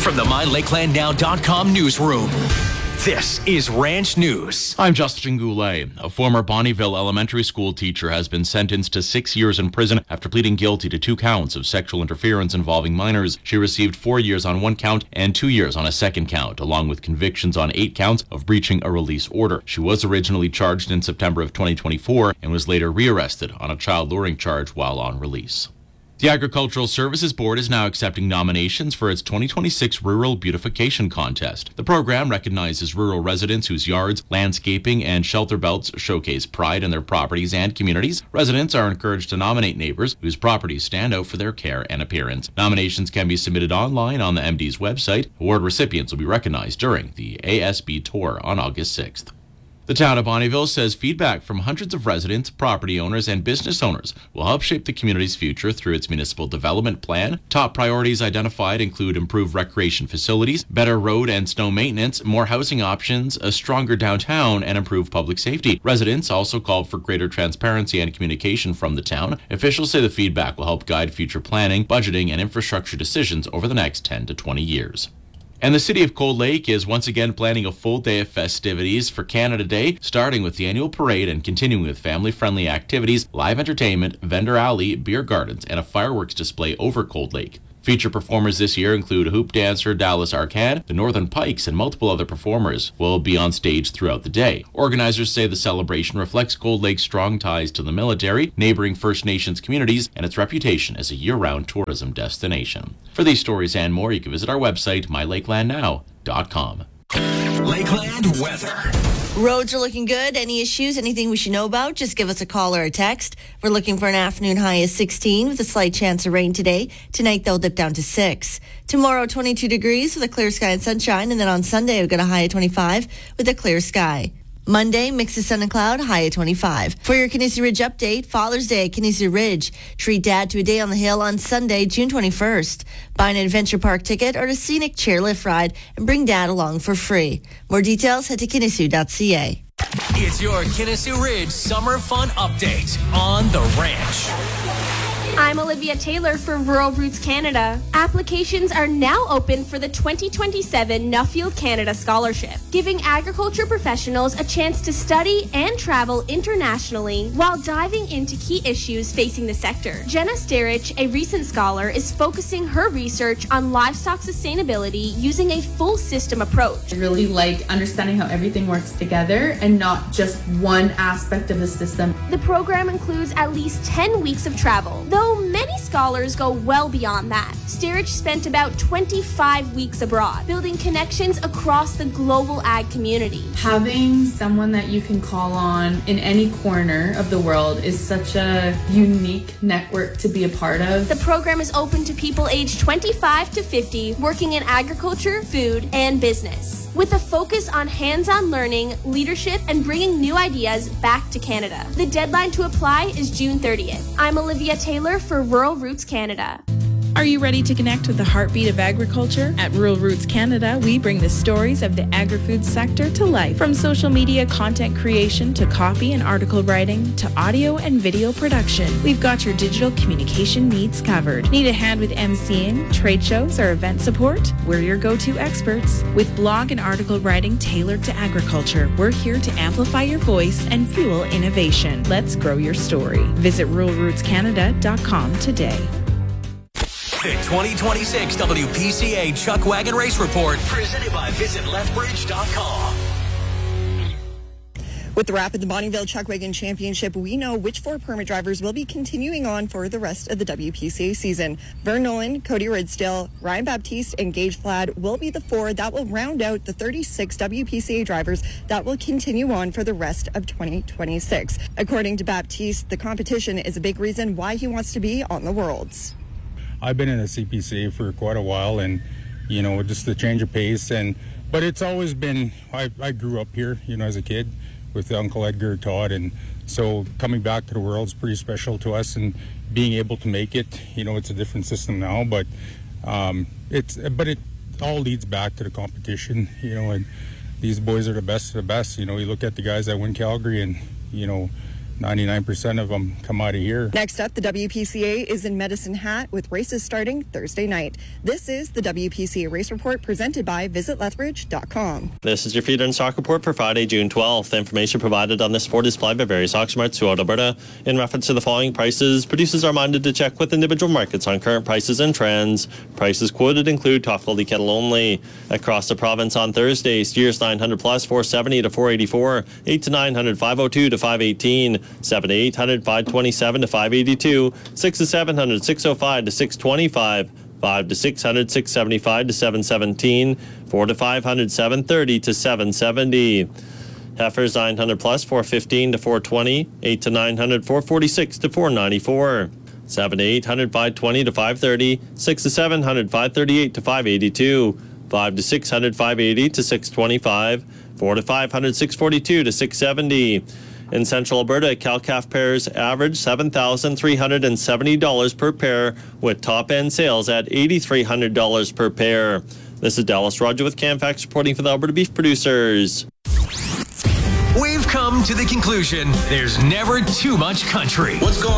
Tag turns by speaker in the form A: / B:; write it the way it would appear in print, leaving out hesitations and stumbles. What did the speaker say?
A: from the MyLakelandNow.com newsroom. This is Ranch News.
B: I'm Justin Goulet. A former Bonnyville elementary school teacher has been sentenced to 6 years in prison after pleading guilty to 2 counts of sexual interference involving minors. She received 4 years on 1 count and 2 years on a second count, along with convictions on 8 counts of breaching a release order. She was originally charged in September of 2024 and was later rearrested on a child luring charge while on release. The Agricultural Services Board is now accepting nominations for its 2026 Rural Beautification Contest. The program recognizes rural residents whose yards, landscaping, and shelter belts showcase pride in their properties and communities. Residents are encouraged to nominate neighbors whose properties stand out for their care and appearance. Nominations can be submitted online on the MD's website. Award recipients will be recognized during the ASB Tour on August 6th. The town of Bonnyville says feedback from hundreds of residents, property owners, and business owners will help shape the community's future through its municipal development plan. Top priorities identified include improved recreation facilities, better road and snow maintenance, more housing options, a stronger downtown, and improved public safety. Residents also called for greater transparency and communication from the town. Officials say the feedback will help guide future planning, budgeting, and infrastructure decisions over the next 10 to 20 years. And the city of Cold Lake is once again planning a full day of festivities for Canada Day, starting with the annual parade and continuing with family-friendly activities, live entertainment, vendor alley, beer gardens, and a fireworks display over Cold Lake. Feature performers this year include hoop dancer Dallas Arcand, the Northern Pikes, and multiple other performers will be on stage throughout the day. Organizers say the celebration reflects Cold Lake's strong ties to the military, neighboring First Nations communities, and its reputation as a year-round tourism destination. For these stories and more, you can visit our website, mylakelandnow.com.
A: Lakeland weather.
C: Roads are looking good. Any issues, anything we should know about, just give us a call or a text. We're looking for an afternoon high of 16 with a slight chance of rain today. Tonight, they'll dip down to 6. Tomorrow, 22 degrees with a clear sky and sunshine. And then on Sunday, we've got a high of 25 with a clear sky. Monday, mix of sun and cloud, high of 25. For your Kinnissy Ridge update, Father's Day at Kinnissy Ridge. Treat Dad to a day on the hill on Sunday, June 21st. Buy an Adventure Park ticket or a scenic chairlift ride and bring Dad along for free. More details, head to Kinnissy.ca.
A: It's your Kinnissy Ridge Summer Fun Update on The Ranch.
D: I'm Olivia Taylor for Rural Roots Canada. Applications are now open for the 2027 Nuffield Canada Scholarship, giving agriculture professionals a chance to study and travel internationally while diving into key issues facing the sector. Jenna Sterich, a recent scholar, is focusing her research on livestock sustainability using a full system approach.
E: I really like understanding how everything works together and not just one aspect of the system.
D: The program includes at least 10 weeks of travel, though many scholars go well beyond that. Sterich spent about 25 weeks abroad, building connections across the global ag community.
E: Having someone that you can call on in any corner of the world is such a unique network to be a part of.
D: The program is open to people aged 25 to 50 working in agriculture, food, and business, with a focus on hands-on learning, leadership, and bringing new ideas back to Canada. The deadline to apply is June 30th. I'm Olivia Taylor for Rural Roots Canada.
F: Are you ready to connect with the heartbeat of agriculture? At Rural Roots Canada, we bring the stories of the agri-food sector to life. From social media content creation to copy and article writing to audio and video production, we've got your digital communication needs covered. Need a hand with emceeing, trade shows, or event support? We're your go-to experts. With blog and article writing tailored to agriculture, we're here to amplify your voice and fuel innovation. Let's grow your story. Visit ruralrootscanada.com today.
A: The 2026 WPCA Chuck Wagon Race Report, presented by VisitLethbridge.com.
G: With the wrap of the Bonnyville Chuck Wagon Championship, we know which 4 permit drivers will be continuing on for the rest of the WPCA season. Vern Nolan, Cody Ridsdale, Ryan Baptiste, and Gage Flad will be the 4 that will round out the 36 WPCA drivers that will continue on for the rest of 2026. According to Baptiste, the competition is a big reason why he wants to be on the Worlds.
H: I've been in the CPCA for quite a while, and just the change of pace, but it's always been, I grew up here, as a kid with Uncle Edgar Todd, and so coming back to the World's pretty special to us, and being able to make it, it's a different system now, but it all leads back to the competition, and these boys are the best of the best. You look at the guys that win Calgary, and 99% of them come out of here.
G: Next up, the WPCA is in Medicine Hat with races starting Thursday night. This is the WPCA Race Report presented by VisitLethbridge.com.
I: This is your feeder and stock report for Friday, June 12th. Information provided on this sport is supplied by various auction marts throughout Alberta. In reference to the following prices, producers are minded to check with individual markets on current prices and trends. Prices quoted include top quality cattle only. Across the province on Thursday, steers 900 plus 470 to 484, 8 to 900 502 to 518, 7 to 800 527 to 582, 6 to 700 605 to 625, 5 to 600 675 to 717, 4 to 500 730 to 770. Heifers 900 plus 415 to 420, 8 to 900 446 to 494, 7 to 800 520 to 530, 6 to 700 538 to 582, 5 to 600 580 to 625, 4 to 500 642 to 670. In Central Alberta, cow-calf pairs average $7,370 per pair, with top-end sales at $8,300 per pair. This is Dallas Roger with CamFax reporting for the Alberta Beef Producers.
A: We've come to the conclusion there's never too much country.
J: What's going